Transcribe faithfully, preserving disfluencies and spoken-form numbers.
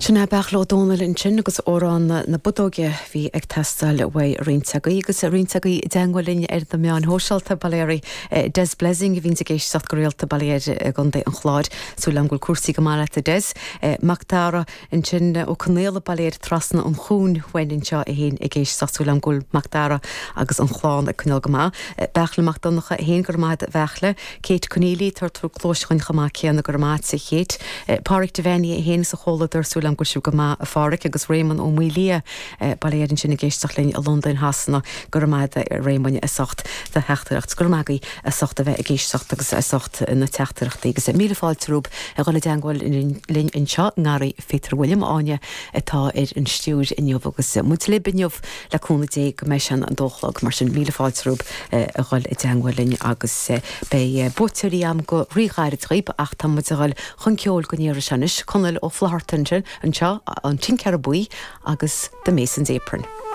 Sinna bachló Donal in sin agus órán na budóge hí ag testal bhé rintagaí agus a rintagaí dangolinn ar do meán hóseilta baléirí des blessing vín a géis sat goréalta baléir gandé an chláid súlam gúil cuasaí go mála a des Mactára in sin ó canéla baléir trasna an chuún bhain seo a héin i géis súlam gúil Mactára agus an chláán a cnil go má bechla Macdonnacha hén gur máid bhechla Kate Connelly tar trú clóischain chamá céanna gur máid sa chéit Páric de Bhéine a héin sa chola súlam go siú go má a fáric agus Raymond ó Muilia baléirin sinna géisteach linn a London hasna gur máid Raymond a socht de hechtaracht gur mágaí a socht a bheith a géisteach agus a socht na techtaracht agus míle fáiltarúb a gola deanghil in linn in seo ngáraí Peter William Áine atá ar an stiúr in jobh agus mu libinjobh leúna dé go mééis an dóchlag mar sin míle fáiltarúb a gáil i deanghilinn agus bei bútarí am go ríáir tríb ach tá mu gáil chun ceol go níar senis chunil ó flahartanse an seo an tin cear buí agus de Mason's Apron.